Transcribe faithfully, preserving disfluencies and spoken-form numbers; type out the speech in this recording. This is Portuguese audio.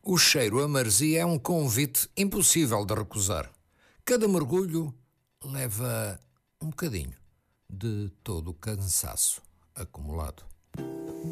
O cheiro a maresia é um convite impossível de recusar. Cada mergulho leva um bocadinho de todo o cansaço acumulado.